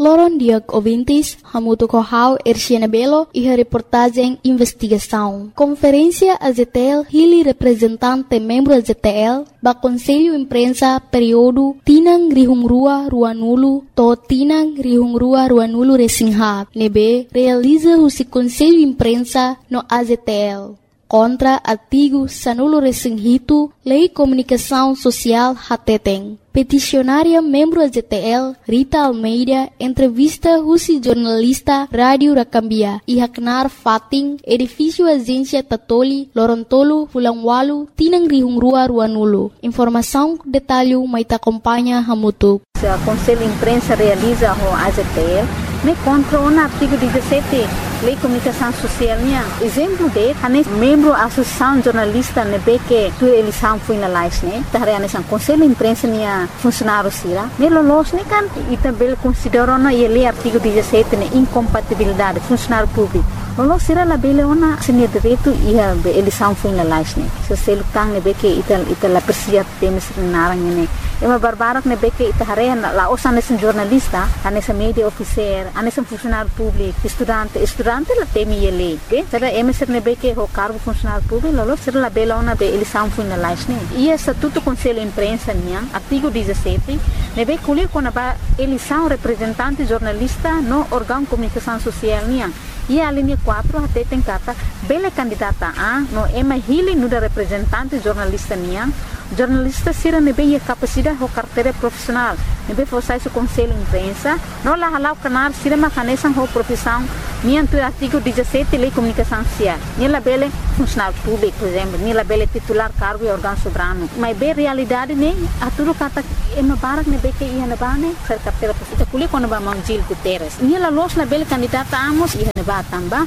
Loron Diag Ouvintes, Hamuto Kohau, Erciana Belo e a reportagem Investigação. Conferência AZTL, Hili representante membro AZTL, ba Conselho Imprensa período Tinang Rihungrua Ruanulu, to Tinang Rihungrua Ruanulu Resinghab, nebe realiza o Conselho Imprensa no AZTL. Contra artigo Sanulo Resinghito, Lei Comunicação Social Hateteng. Peticionária membro AZTL, Rita Almeida, entrevista Rusi jornalista Rádio Rakambia e Haknar Fating, edifício Agência Tatoli, Lorontolo, Fulangwalu, Tinang Rihungrua Ruanulu. Informação, detalhe, mas acompanha Hamutu. O Conselho Imprensa realiza o AZTL, me contra o artigo 17, Lei Comunicação Social. Exemplo de, membro da Associação Jornalista, que a eleição foi na live, o Conselho Imprensa funcionário sira. Melolos kan e também consideram o artigo 17 incompatibilidade funcionário público. Lolos sira la bele ona seni direito e a eleição foi na live. Se você lutar que ita la persia temes narang ne. Ema barbarak que ita hare la osa nesse jornalista, nesse media officer, nesse funcionário público, estudante la temi ele, que será emeser que o cargo funcionário público, lolos sira la bele ona be eleição foi na live. E estatuto Conselho Imprensa artigo 17, nebe kulir kona ba eleição representante jornalista no órgão comunicação social e a linha 4 até tem kata bele candidata a no ema hili no da representante jornalista jornalista sira nebe capacidade ho carteira profissional nebe fosse o Conselho Imprensa no la halau canar sira macanesan ho profissão tu artigo 17 Lei Comunicação Social nela bele funcionário público por exemplo nela bele titular cargo e órgão soberano mas be realidade a tudo kata ema barak nebe que ia na bane ser carteira profissional kulir kona ba Mangjil Guterres nela los na bele candidata amos ia na ba tamba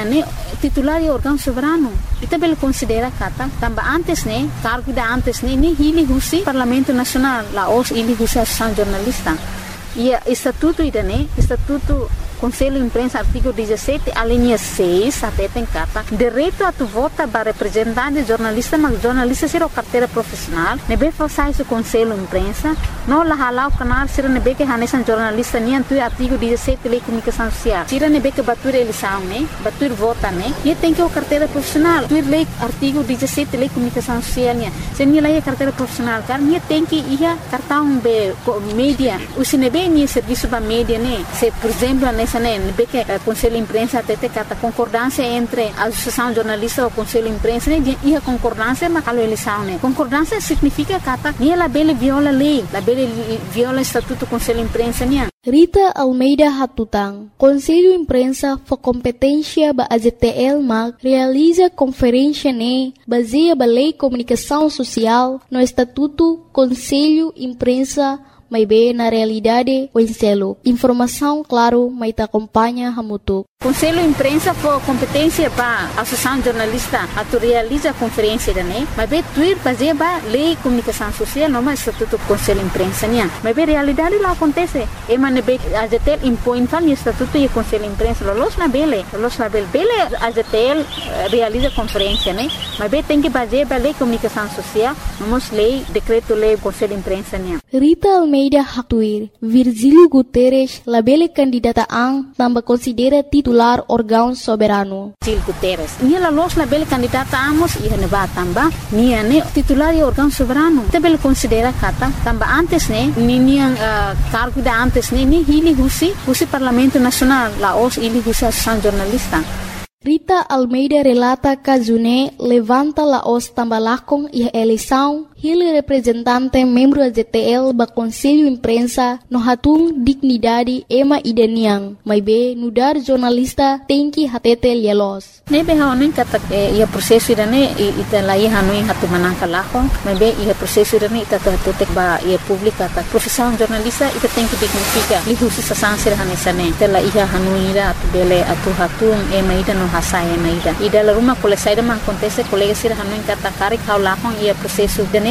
titular e órgão soberano ita bele considera kata tamba antes cargo da antes ni hili husi Parlamento Nacional la os hili husi Associação Jornalista e estatuto estatuto Conselho Imprensa artigo 17 a linha 6 até tem kata direito a tu vota para representante jornalista mas jornalista ser o carteira profissional nebe fazai o Conselho Imprensa no la halau canal sira nebe que hanesan jornalista tu artigo 17 Lei Comunicação Social sira nebe que batur eleição batur vota e tem que o carteira profissional tu lei artigo 17 Lei Comunicação Social se ni lei carteira profissional car tem que ia cartão be mídia o sinebe ni serviço ba mídia se por exemplo que o Conselho Imprensa até kata concordância entre a Associação Jornalista e o Conselho Imprensa e a concordância mas a eleição concordância significa kata ela bele viola lei la bele viola estatuto Conselho Imprensa Rita Almeida Hatutang, Conselho Imprensa for competência ba AZTL realiza conferência baseia ba Lei Comunicação Social no Estatuto Conselho Imprensa mas bem na realidade o enselo. Informação, claro, mas acompanha Hamutu. Conselho Imprensa for competência para a Associação Jornalista a realiza a conferência mas bem tuir fazer ba Lei Comunicação Social não mais Estatuto Conselho Imprensa mas bem realidade lá acontece e man bem a AZTL impõe fal Estatuto e Conselho Imprensa los na bele a AZTL realiza conferência mas bem tem que fazer ba Lei Comunicação Social vamos lei decreto lei Conselho Imprensa Rita Almeida Hatuir, Virgílio Guterres, labele candidata também considera titular órgão soberano. Virgílio Guterres, ela los labele candidata amos e neba tamba, titular e órgão soberano. Também considera kata tamba antes cargo da antes ni hili husi Parlamento Nacional, la os hili husi Associação Jornalista. Rita Almeida relata Kazune levanta la os tambalakong e eleição Hili representante membro AZTL ba Conselho Imprensa no hatung dignidade ema ideniang, mas be nudar jornalista tem que hatete lielos. Nebe haonin kata ia proseso idane ita lai hanui hatu manangka lahong, mas be ia proseso idane ita tutek ba ia publika ta profissão jornalista ita tem que dignifica li husi sasang sirhanesane tela ia hanui ida atu bele atu hatung ema ida no hasai ema ida la rumah kole saida man kontese kolega sirhanui kata karik hau lahong ia proseso idane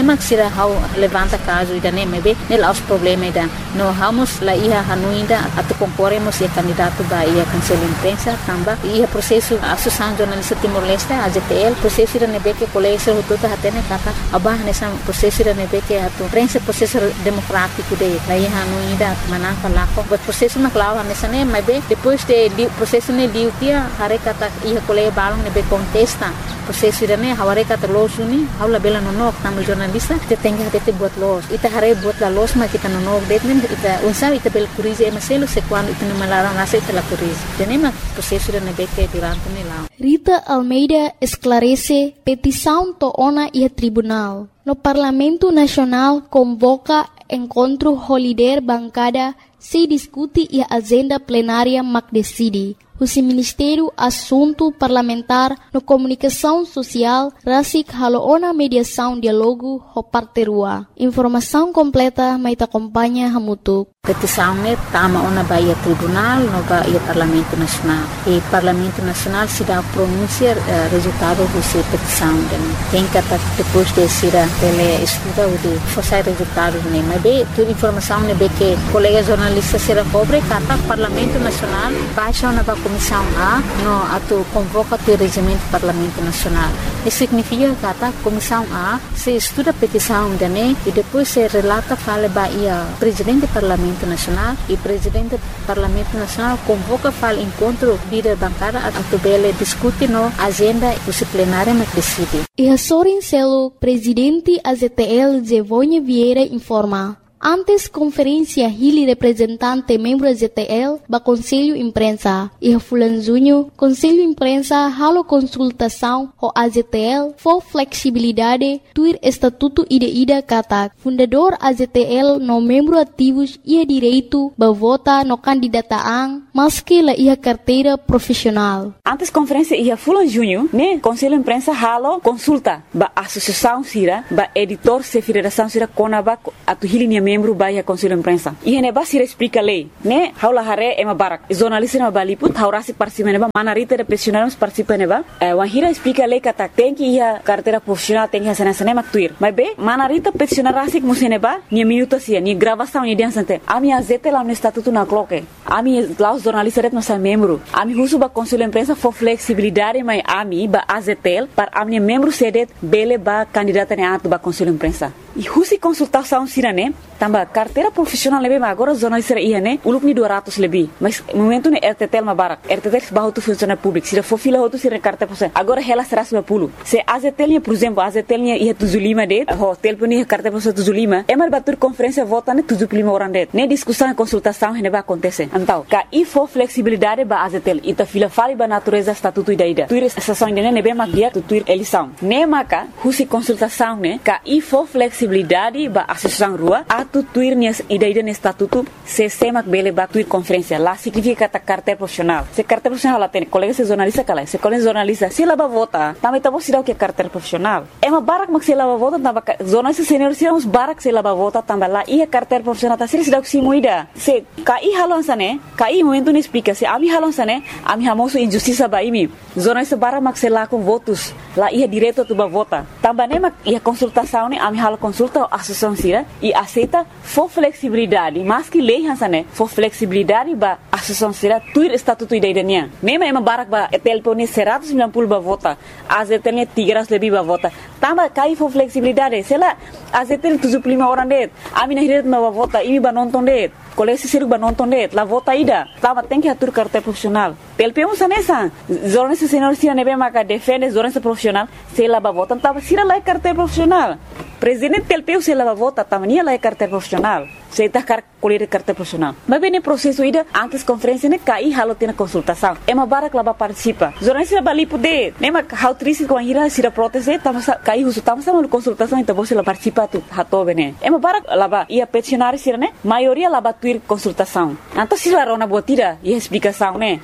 nema sira how levanta caso ida nem mebe nela os problema ida no vamos lá ia hanuinda atu concorremos e candidato ba ia conselho imprensa tamba ia processo associação jornalista Timor-Leste AZTL processo ida nebe que colégio hotota hatene kata abah nessa processo ida nebe que atu prensa processo democrático de lá ia hanuinda manan falar com o processo na clava nessa nem mebe depois de processo ne diutia hare kata ia colégio balong nebe contesta processo ida ne haware kata los uni haula bela nonok tamu jornalista te tenga hate buat los ita hare buat la los ma kita nonok detmen ita unsa ita bel curize emaselo se quando ita numalara nasa ita la curize tenema processo ida nebe que durante ne lá Rita Almeida esclarece petição toona e tribunal. No Parlamento Nacional convoca encontro holiday bancada se discute e a agenda plenária mac decide. O Ministério Assunto Parlamentar no Comunicação Social rasik haloona mediação diálogo ho parterua. Informação completa mai te acompanha hamutuk. Petição ne tama ona baia tribunal no baia Parlamento Nacional. E Parlamento Nacional se dá pronunciar resultado dessa petição. Tem que depois de ser ele estuda o de forçar resultado ne. Mas bem, toda informação ne bem que colega jornalista será cobre kata Parlamento Nacional baixa ona ba Comissão A no atu convoca o regimento Parlamento Nacional. Isso significa kata Comissão A se estuda a petição dane e depois se relata fala baia presidente do Parlamento Nacional e presidente do Parlamento Nacional convoca fala encontro líder bancada atu bele discute no agenda plenária mas decide. E a Sorin Celo, presidente AZTL Zevonha Vieira informa. Antes conferência Hili representante membro AZTL ba Conselho Imprensa e Fulan Junho Conselho Imprensa halo consultação ho AZTL for flexibilidade tuir estatuto ida kata fundador AZTL no membro ativos ia direito ba vota no candidataan maski la ia carteira profissional. Antes conferência ia Fulan Junho ne Conselho Imprensa halo consulta ba associação sira ba editor se federação sira konaba atu Hili membro baia Conselho Imprensa. E hene ba sira explica lei, né? Haula hare ema barak. Jornalista ema baliput, haurasi participa neba, manarita de profissionais participa neba. Wahira explica lei kata tem que ia carteira profissional tem que hacer ema tuir. Mas be, manarita profissional rasik museneba, ni minuto sia, ni gravação ni dia sante. Ami azete lá no estatuto na cloque. Ami lá os jornalistas ret nossa membro. Ami husu ba Conselho Imprensa for flexibilidade mai ami ba azetel para ami membro sedet bele ba candidata ne atu ba Conselho Imprensa. E husi consultação sirane tamba carteira profissional lebe agora jornalista ia ne uluk ni 200 lebih mas momento ne RTTL ma barak RTTL bahu tu funcionário público sira for fila hotu sira carteira profissional agora ela será 50 se AZTL por exemplo AZTL ia tuzulima de ho telefone carteira profissional tuzulima é mal batur conferência vota ne tuzulima orang de ne discussão e consultação ne ba acontecer então ka e for flexibilidade ba AZTL ita fila fali ba natureza estatuto ida tuir estação ne be magia tu tuir eleição ne maka husi consultação ne ka e for flexibilidade ba associação rua atu tuir nias ida ne estatuto se semak bele ba tuir conferência lá significa kata carteira profissional se carteira profissional lá tem colega se jornalista kala se colega jornalista se lá ba vota também tá você o que é carteira profissional é uma barak mak se lá ba vota tamba jornalista senior se uns barak se lá ba vota tamba lá e a carteira profissional tá se dá que moida se kai halon sane kai momento ne explica se ami halon sane ami hamoso injustiça ba imi jornalista barak mak se lá com votos lá ia direto tu ba vota tamba ne mak ia consultação ne ami halo consulta a associação sira e aceita for flexibilidade mas que lei hansane for flexibilidade ba associação sira tuir estatuto idaiania nema ema barak ba telpone 190 ba vota azetene 300 lebih ba vota tamba kai for flexibilidade sela azetene 75 orang det ami na hiret ma ba vota imi ba nonton det colégio siruk ba nonton det la vota ida tamba tem que atur carteira profissional telpemo sanesa jornalista senior sira nebe maka defende jornalista profissional sela ba vota tamba sira la carteira profissional presidente telpeu se la vota tamania la carteira profissional se tá colher carteira profissional mas bem no processo ida antes conferência ne kai halo tem consultação é uma barak lá participa jornalista bali poder nema how triste com a ira sira proteste tama kai usu tama sama consultação então você lá participa tu hato bene é uma barak lá ia peticionário sira ne maioria lá tuir consultação então se lá rona botira e explicação ne bem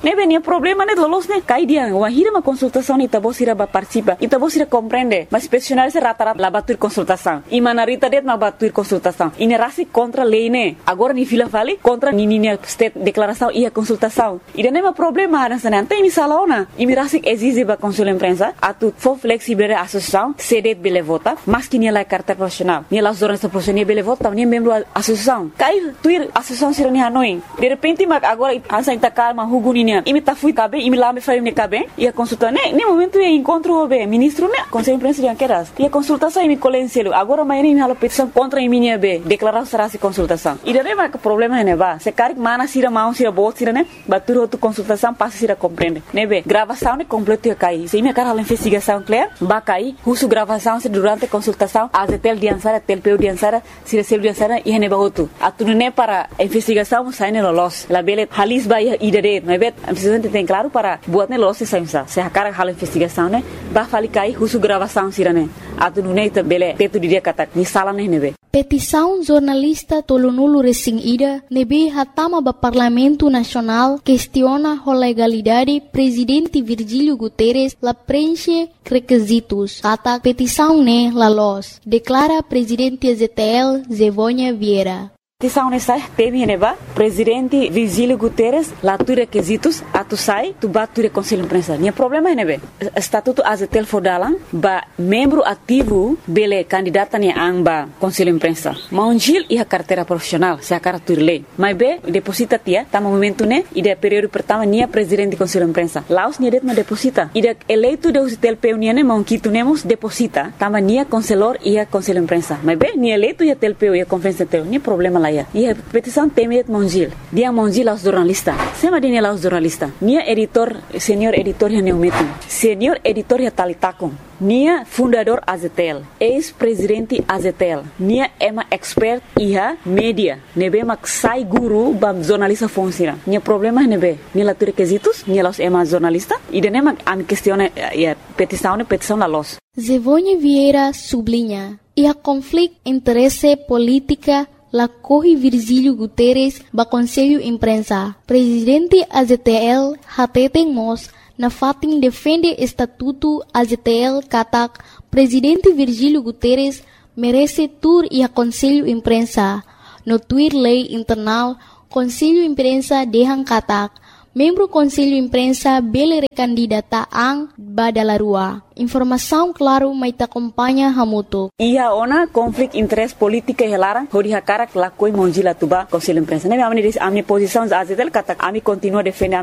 problema né lolos né cai dia wahira uma consultação ni tabosira ba participa e tabosira compreende mas peticionário se rata-rata lá batur consultação e manarita det ma batur consultação e nerasi contra lei né agora ni fila vale contra ni state declaração e a consultação e não é problema nessa né tem misalona e mirasi exige ba consul imprensa atu for flexible associação cede bele vota mas que ni la carta profissional ni la jornalista profissional bele vota ni membro associação cai tuir associação sirani hanoi de repente mag agora ansa intakar ma huguninia e me tá fui cabe e me lá me faria me cabe e a consulta né nem momento é encontro o ministro né conselho imprensa de anqueras e a consultação e me colencielo agora mais nem me hala petição contra em minha be declarar será se consultação e daí vai que problema né ba se cari mana sira mão sira bot sira né batur outro consultação passa sira compreende né be gravação né completo cai se me cara a investigação clear ba cai uso gravação se durante a consultação a zetel de ansara telpeu de ansara sira sel de ansara e ne ba outro atu né para investigação sai né lolos la bele halis ba e dare mas bet a presidente tem claro para buat né lolos se a cara hala investigação né ba fali cai uso gravação sira né atu né bele teto dia kata ni sala né nebe petição jornalista tolonulu recém ida nebe hatama ba Parlamento Nacional questiona a legalidade presidente Virgílio Guterres la preenche requisitos kata petição né la los declara presidente ZTL Zevônia Vieira. Petição nessa teve neba presidente Virgílio Guterres lá tu requisitos atu sai tu bature conselho imprensa nem problema nebe estatuto azetel fodalan ba membro ativo bele candidata ne amba conselho imprensa maunjil e a carteira profissional se a carteira lei mas be deposita tia tá momento né e de período pertama nia presidente conselho imprensa laos nia det ma deposita e de eleito de azetel peunia ne maunquito nemos deposita tama nia conselor e a conselho imprensa mas be nia eleito e a telpeu e a conferência teu nem problema lá. E a petição tem Mongil. Dia Mongil aos jornalistas. Sema dine aos jornalistas. Nia editor, senior editor ya neumetin. Senior editor ya talitakon. Nia fundador AZTL. Ex-presidente AZTL. Nia ema expert iha media. Nebe mak sai guru bam jornalista funciona. Nia problema nebe. Nia la requisitos. Nia los ema jornalista. E de nema am questione ya petição la los. Zevônia Vieira sublinha. E a conflito interesse política la corre Virgílio Guterres ba Conselho Imprensa. Presidente AZTL hateten mos na fatin defende estatuto AZTL katak Presidente Virgílio Guterres merece tur e a Conselho Imprensa. No tuir lei internal Conselho Imprensa dehang katak membro Conselho Imprensa bele recandidata ang badalarua. Informação claro mai ta acompanha hamuto. Ia ona conflito interesse política helara hodi hakara la koi monjila tuba Conselho Imprensa. Ne amni posição AZTL katak ami continua defender